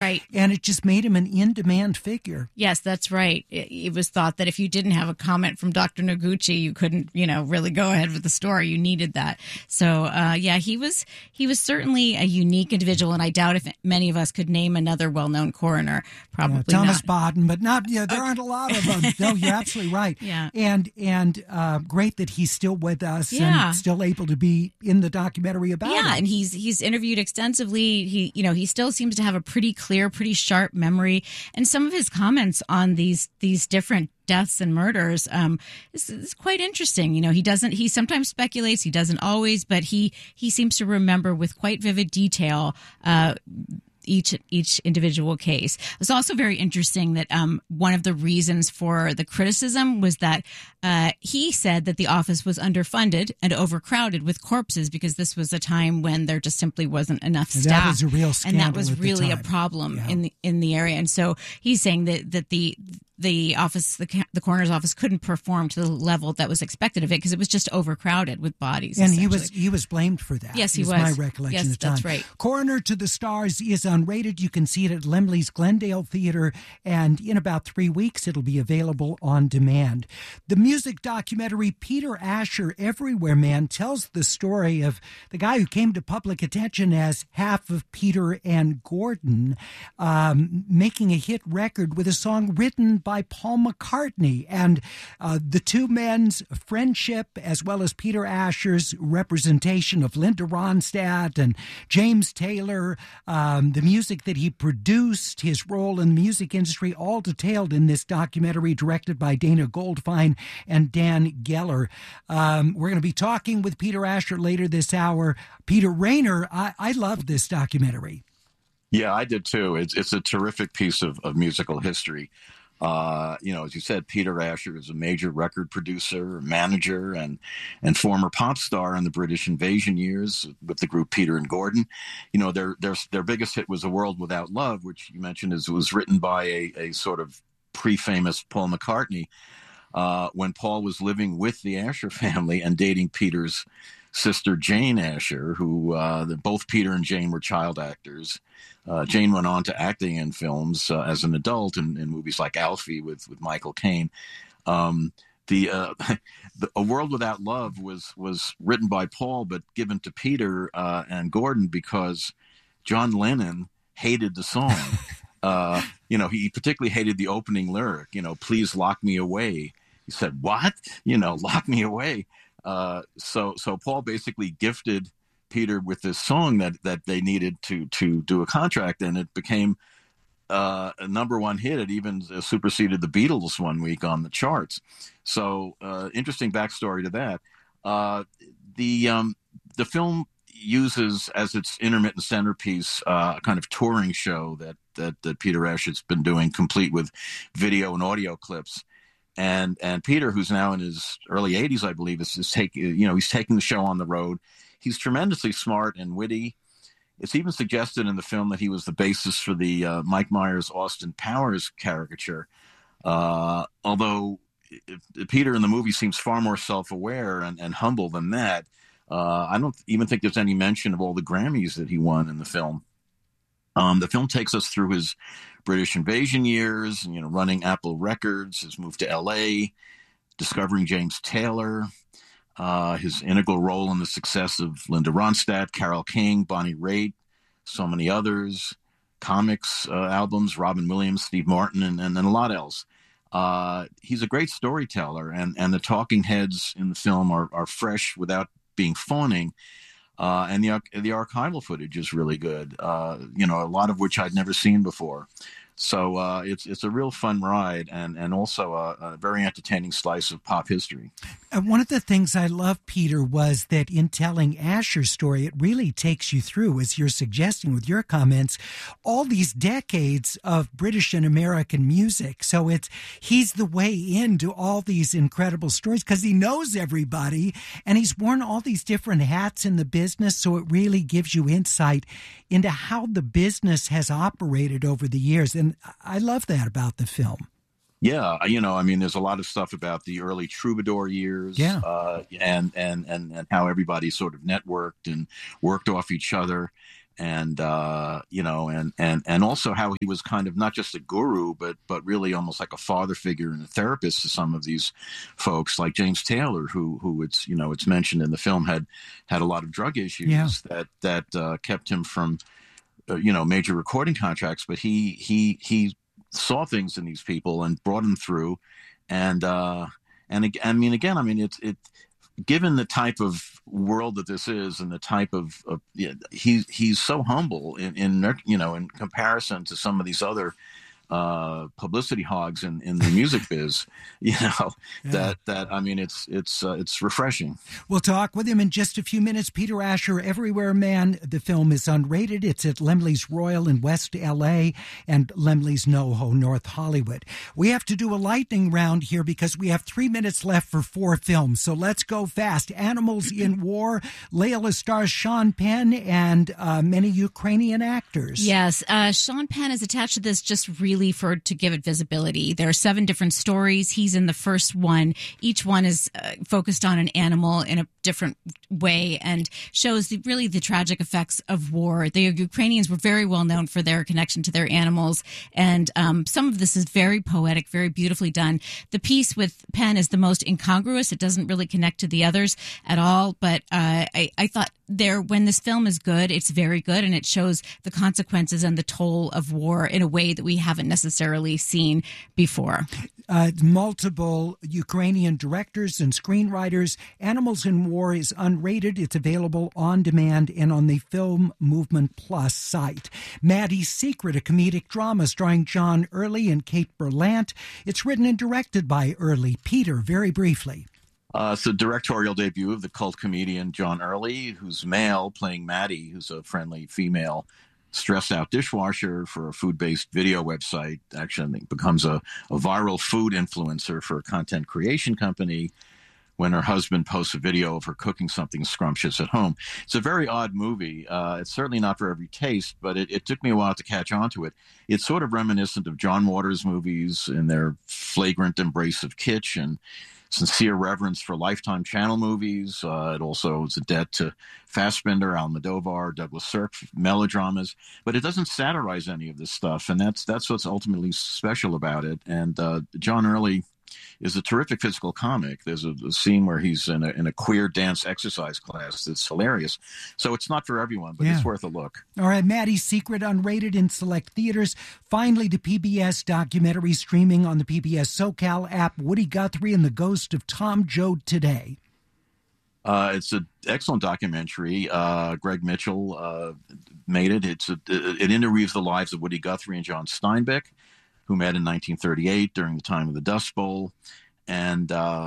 Right. And it just made him an in-demand figure. Yes, that's right. It was thought that if you didn't have a comment from Dr. Noguchi, you couldn't, really go ahead with the story. You needed that. So, he was certainly a unique individual, and I doubt if many of us could name another well-known coroner. Probably Thomas not. Baden, but not. Yeah, there aren't a lot of them. No, you're absolutely right. Yeah. And great that he's still with us and still able to be in the documentary about it. Yeah, and he's interviewed extensively. He still seems to have a pretty clear, pretty sharp memory, and some of his comments on these different deaths and murders is quite interesting. He sometimes speculates, he doesn't always, but he seems to remember with quite vivid detail each individual case. It was also very interesting that one of the reasons for the criticism was that he said that the office was underfunded and overcrowded with corpses because this was a time when there just simply wasn't enough staff. That was a real scandal, and that was really a problem in the area. And so he's saying that the office, the coroner's office, couldn't perform to the level that was expected of it because it was just overcrowded with bodies. And he was blamed for that. Yes, he was. My recollection yes, of the time. That's right. Coroner to the Stars is unrated. You can see it at Laemmle's Glendale Theater, and in about 3 weeks it'll be available on demand. The music documentary Peter Asher, Everywhere Man, tells the story of the guy who came to public attention as half of Peter and Gordon, making a hit record with a song written by Paul McCartney, and the two men's friendship, as well as Peter Asher's representation of Linda Ronstadt and James Taylor, the music that he produced, his role in the music industry, all detailed in this documentary directed by Dana Goldfein and Dan Geller. We're going to be talking with Peter Asher later this hour. Peter Rainer, I love this documentary. Yeah, I did too. It's a terrific piece of musical history. As you said, Peter Asher is a major record producer, manager, and former pop star in the British invasion years with the group Peter and Gordon. Their biggest hit was "A World Without Love," which you mentioned was written by a sort of pre-famous Paul McCartney when Paul was living with the Asher family and dating Peter's sister Jane Asher, who both Peter and Jane were child actors. Jane went on to acting in films as an adult in movies like Alfie with Michael Caine. A World Without Love was written by Paul but given to Peter and Gordon because John Lennon hated the song. He particularly hated the opening lyric, "Please lock me away." He said, "What? Lock me away." So Paul basically gifted Peter with this song that they needed to do a contract, and it became a number one hit. It even superseded the Beatles one week on the charts. So interesting backstory to that. The film uses as its intermittent centerpiece a kind of touring show that Peter Asher's been doing, complete with video and audio clips. And Peter, who's now in his early 80s, I believe, he's taking the show on the road. He's tremendously smart and witty. It's even suggested in the film that he was the basis for the Mike Myers Austin Powers caricature. Although Peter in the movie seems far more self-aware and humble than that. I don't even think there's any mention of all the Grammys that he won in the film. The film takes us through his British invasion years, running Apple Records, his move to L.A., discovering James Taylor, his integral role in the success of Linda Ronstadt, Carole King, Bonnie Raitt, so many others, comics albums, Robin Williams, Steve Martin, and a lot else. He's a great storyteller, and the talking heads in the film are fresh without being fawning. And the archival footage is really good, a lot of which I'd never seen before. So it's a real fun ride and also a very entertaining slice of pop history. One of the things I love, Peter, was that in telling Asher's story, it really takes you through, as you're suggesting with your comments, all these decades of British and American music. So he's the way into all these incredible stories because he knows everybody and he's worn all these different hats in the business. So it really gives you insight into how the business has operated over the years. And I love that about the film. Yeah, there's a lot of stuff about the early troubadour years, and how everybody sort of networked and worked off each other. and and also how he was kind of not just a guru, but really almost like a father figure and a therapist to some of these folks, like James Taylor, who it's mentioned in the film had a lot of drug issues that kept him from major recording contracts, but he saw things in these people and brought them through, and given the type of world that this is and the type of he's so humble in comparison to some of these other publicity hogs in the music biz, it's refreshing. We'll talk with him in just a few minutes. Peter Asher, Everywhere Man. The film is unrated. It's at Laemmle's Royal in West LA and Laemmle's NoHo, North Hollywood. We have to do a lightning round here because we have 3 minutes left for 4 films. So let's go fast. Animals in War. Layla stars Sean Penn and many Ukrainian actors. Yes, Sean Penn is attached to this just really to give it visibility. There are 7 different stories. He's in the first one. Each one is focused on an animal in a different way and shows the tragic effects of war. The Ukrainians were very well known for their connection to their animals, and some of this is very poetic, very beautifully done. The piece with Penn is the most incongruous. It doesn't really connect to the others at all, but I thought when this film is good, it's very good, and it shows the consequences and the toll of war in a way that we haven't necessarily seen before. Multiple Ukrainian directors and screenwriters. Animals in War is unrated. It's available on demand and on the Film Movement Plus site. Maddie's Secret, a comedic drama starring John Early and Kate Berlant. It's written and directed by Early. Peter, very briefly. It's the directorial debut of the cult comedian John Early, who's male, playing Maddie, who's a friendly female stressed-out dishwasher for a food-based video website. Actually, I think becomes a viral food influencer for a content creation company when her husband posts a video of her cooking something scrumptious at home. It's a very odd movie. It's certainly not for every taste, but it took me a while to catch on to it. It's sort of reminiscent of John Waters movies in their flagrant embrace of kitsch and sincere reverence for Lifetime Channel movies. It also is a debt to Fassbinder, Almodovar, Douglas Sirk melodramas, but it doesn't satirize any of this stuff, and that's what's ultimately special about it. And John Early is a terrific physical comic. There's a scene where he's in a queer dance exercise class that's hilarious. So it's not for everyone, but it's worth a look. All right, Maddie's Secret, unrated in select theaters. Finally, the PBS documentary streaming on the PBS SoCal app, Woody Guthrie and the Ghost of Tom Joad Today. It's an excellent documentary. Greg Mitchell made it. It interviews the lives of Woody Guthrie and John Steinbeck, who met in 1938 during the time of the Dust Bowl. And,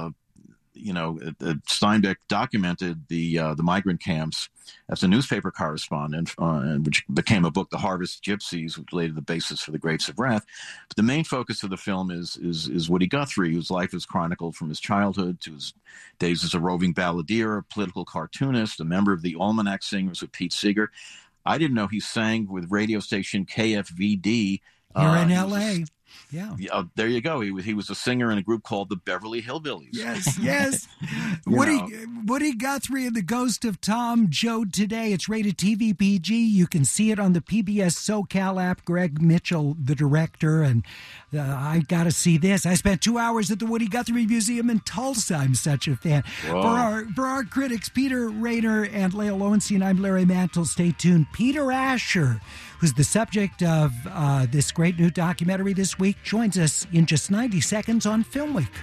Steinbeck documented the migrant camps as a newspaper correspondent, which became a book, The Harvest Gypsies, which laid the basis for The Grapes of Wrath. But the main focus of the film is Woody Guthrie, whose life is chronicled from his childhood to his days as a roving balladeer, a political cartoonist, a member of the Almanac Singers with Pete Seeger. I didn't know he sang with radio station KFVD here in L.A. Yeah. There you go. He was a singer in a group called the Beverly Hillbillies. Yes. Woody Guthrie and the Ghost of Tom Joad Today. It's rated TV PG. You can see it on the PBS SoCal app. Greg Mitchell, the director, and I got to see this. I spent 2 hours at the Woody Guthrie Museum in Tulsa. I'm such a fan. For our critics, Peter Rayner and Lael Lowenstein, I'm Larry Mantle. Stay tuned. Peter Asher, who's the subject of this great new documentary this week, joins us in just 90 seconds on Film Week.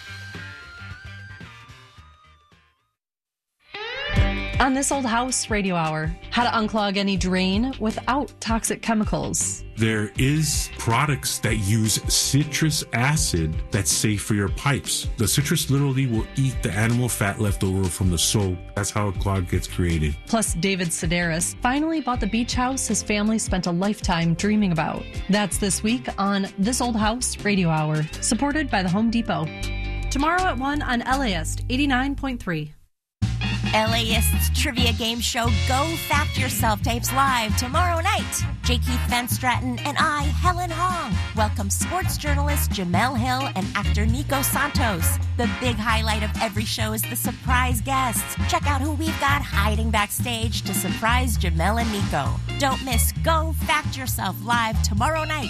On This Old House Radio Hour, how to unclog any drain without toxic chemicals. There is products that use citrus acid that's safe for your pipes. The citrus literally will eat the animal fat left over from the soap. That's how a clog gets created. Plus, David Sedaris finally bought the beach house his family spent a lifetime dreaming about. That's this week on This Old House Radio Hour, supported by the Home Depot. Tomorrow at 1 on LAist 89.3. LAist's trivia game show Go Fact Yourself tapes live tomorrow night. J. Keith Van Stratton and I, Helen Hong, welcome sports journalist Jamel Hill and actor Nico Santos. The big highlight of every show is the surprise guests. Check out who we've got hiding backstage to surprise Jamel and Nico. Don't miss Go Fact Yourself live tomorrow night.